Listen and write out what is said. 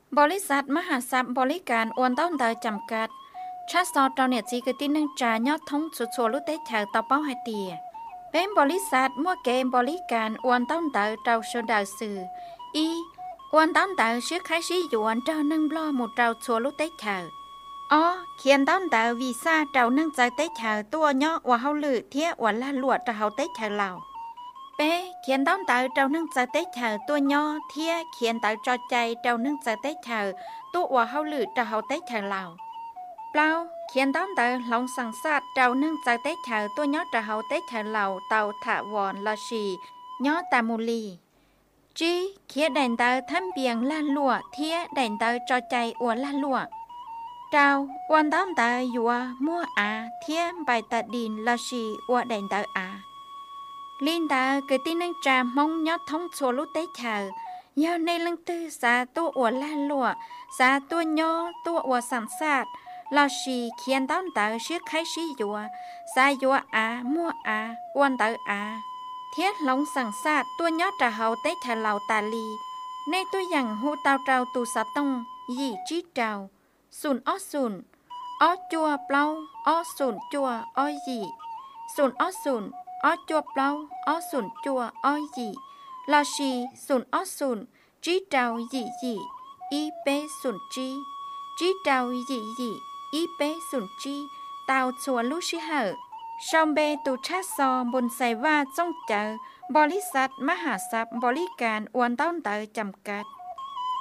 บริษัทมหาทรัพย์บริการอวนต้นเตอจำกัดชาซอตอนเนี่ยจีกตินึงจ่ายอดทงสุดชัวลุเตแถวต่อเป้าให้เตียเป็นบริษัทมั่วเกมบริการอวนต้นเตอเจ้าโซดาสื่ออีอวนต้นเตอชื่อใครชี้หยวนเจ้านึ่งบล้อหมดเจ้าชัวลุเตแถวอ๋อเขียนต้นเตอวีซ่าเจ้านึ่งใจเตแถวตัวย่อว่าเฮาลือเทียว่าละลวดจะเฮาเตแถวเราเป้เขียนต้นเตอเจ้านึ่งใจเตแถวตัวย่อเทียเขียนเตอจอใจเจ้านึ่งใจเตแถวตัวว่าเฮาลือจะเฮาเตแถวเราเปล่าเขียนต้นเตอลองสั่งซาดเจ้านึ่งใจเตแถวตัวย่อจะเฮาเตแถวเราเตาถาวรลาชีย่อตามูลีจีเขียนแดนเตอทำเบียงล้านลัวเทียแดนเตอจอใจอวนล้านลัวเจ้าวันต้นเตอยัวมั่วอาเทียใบตาดินลาชีอวแดนเตออาลินเตอเกิดที่นั่งจามงยอดท้องชัวลุเตแถวยาวในลังตื้อสาตัวอวนล้านลัวสาตัวย่อตัวอวสังซาดลาชีเขียนต้นเตอชื่อใครชี้ยัวสายยัวอามั่วอาอวนเตออาเทียหลงสังซาดตัวยอดจะเฮาเตแถวเหล่าตาลีในตัวอย่างหูเตาเจ้าตูสะตงยี่จี้เจ้าศูนย์อ้อศูนย์อ้อจัวเปล่าอ้อศูนย์จัวอ้อยี่ศูนย์อ้อศูนย์อ้อจัวเปล่าอ้อศูนย์จัวอ้อยี่ลาชีศูนย์อ้อศูนย์จี้เจ้ายี่ยี่อีเป้ศูนย์จี้จี้เจ้ายี่ยี่อีเป้ศูนย์จี้เตาชัวลูชิเหอชอมเบตูชาซอบนไซว่าจ้องเจอบริษัทมหาทรัพย์บริการอวนต้นเตอจำกัด